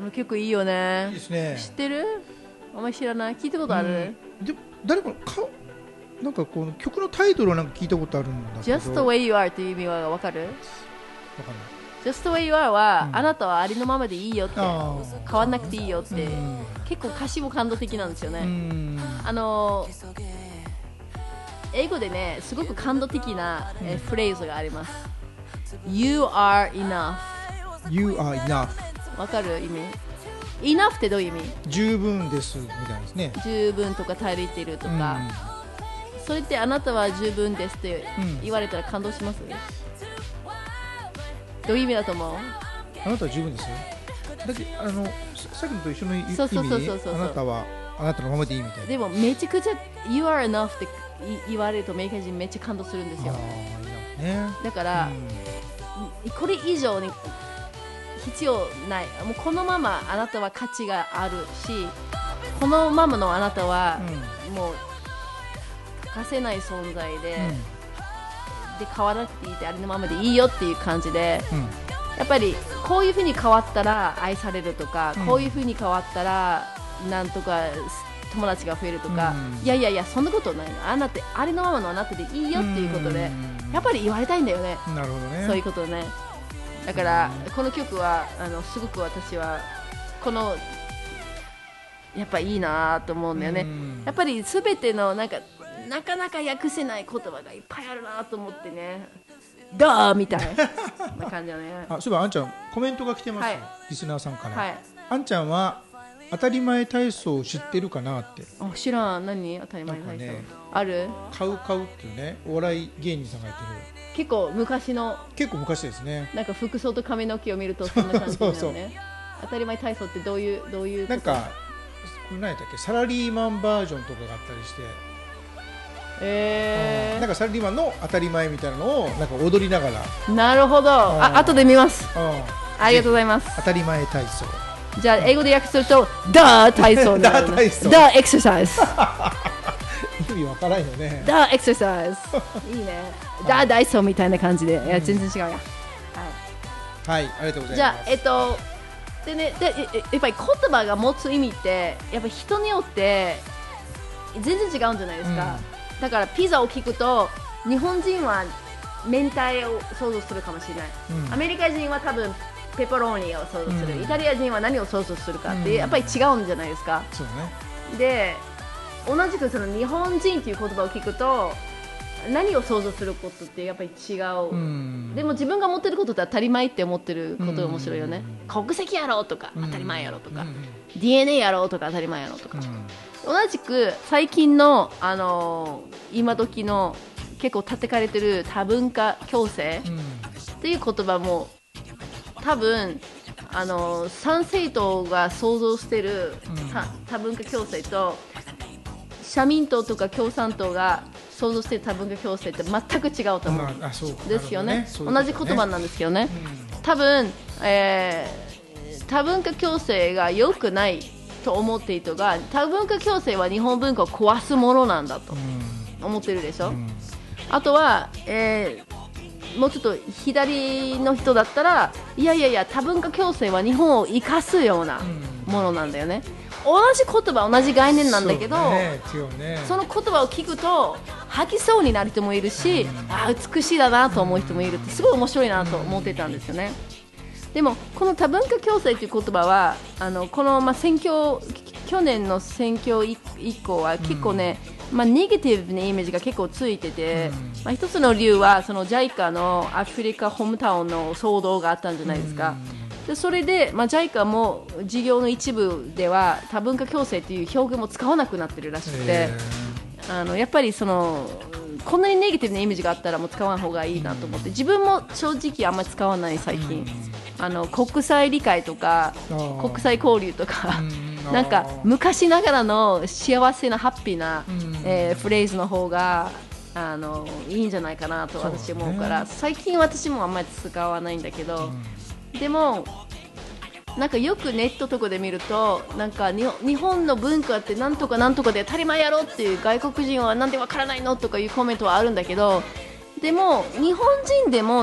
この曲いいよね。 いいですね。 知ってる？あんまり知らない？聞いたことある？ で誰かなんかこの曲のタイトルはなんか聞いたことあるんだけど Just the way you are という意味はわかる？ わかんない。 Just the way you are は、あなたはありのままでいいよって、変わんなくていいよって、結構歌詞も感動的なんですよね。英語でね、すごく感動的な、フレーズがあります。You are enough。 You are enough。 わかる意味？ Enough ってどういう意味？ 十分ですみたいですね。 十分とか足りてるとか、それってあなたは十分ですって言われたら感動します？どういう意味だと思う？ あなたは十分ですよ。だけさっきのと一緒の意味、あなたはあなたのままでいいみたいな。 でもめちゃくちゃ You are enough って言われるとアメリカ人めっちゃ感動するんですよ。だから、これ以上に必要ない。もうこのままあなたは価値があるし、このままのあなたはもう欠かせない存在で、で変わらなくていいってありのままでいいよっていう感じで、やっぱりこういう風に変わったら愛されるとか、こういう風に変わったらなんとか友達が増えるとか、いやいやいやそんなことない。あなたありのままのあなたでいいよっていうことで、やっぱり言われたいんだよね。 なるほどね。 そういうことね。だからこの曲はすごく私はこのやっぱいいなと思うんだよね。やっぱりすべてのなかなか訳せない言葉がいっぱいあるなと思ってね。ダーみたいな感じだね。 そういえばあんちゃんコメントが来てます、リスナーさんから、あんちゃんは当たり前体操を知ってるかなって。 知らん。何当たり前体操、ある？ カウカウっていうね、お笑い芸人さんがやってる結構昔ですね。 なんか服装と髪の毛を見るとそんな感じなのね。当たり前体操ってどういうこと？ なんかこれ何やったっけ、サラリーマンバージョンとかがあったりして、なんかサラリーマンの当たり前みたいなのをなんか踊りながら。 なるほど。後で見ます。ありがとうございます。 当たり前体操。 じゃあ英語で訳するとダー体操になる。ダーエクササイズ。 意味わからんよね。 ダーエクササイズ。いいね。ダー体操みたいな感じで。いや全然違うや。 はい、ありがとうございます。 じゃあでね、やっぱり言葉が持つ意味ってやっぱり人によって全然違うんじゃないですか。だからピザを聞くと日本人は明太を想像するかもしれない。アメリカ人は多分ペパローニを想像する、イタリア人は何を想像するかってやっぱり違うんじゃないですか。 そうね。 で同じくその日本人という言葉を聞くと何を想像することってやっぱり違う、でも自分が持ってることって当たり前って思ってることが面白いよね。国籍やろうとか当たり前やろうとか、DNA やろうとか当たり前やろうとか、同じく最近の、今時の結構叩かれてる多文化共生っていう言葉も多分参政党が想像してる、多文化共生と社民党とか共産党が想像している多文化共生って全く違うと思うんですよね。同じ言葉なんですけどね。多分、多文化共生が良くないと思っている人が多文化共生は日本文化を壊すものなんだと思ってるでしょ。あとは、もうちょっと左の人だったらいやいやいや多文化共生は日本を生かすようなものなんだよね。同じ言葉同じ概念なんだけど、その言葉を聞くと吐きそうになる人もいるし、美しいだなと思う人もいるってすごい面白いなと思ってたんですよね。でもこの多文化共生という言葉はこの、去年の選挙以降は結構ね、ネガティブなイメージが結構ついてて、一つの理由はその JICA のアフリカホームタウンの騒動があったんじゃないですか。でそれで、JICA も事業の一部では多文化共生という表現も使わなくなってるらしくて、やっぱりこんなにネガティブなイメージがあったらもう使わない方がいいなと思って、自分も正直あんまり使わない最近。国際理解とか国際交流とかなんか昔ながらの幸せなハッピーな、フレーズの方がいいんじゃないかなと私思うから、最近私もあんまり使わないんだけど、でもなんかよくネットとかで見るとなんか日本の文化ってなんとかなんとかで当たり前やろっていう、外国人はなんでわからないのとかいうコメントはあるんだけど、でも日本人でも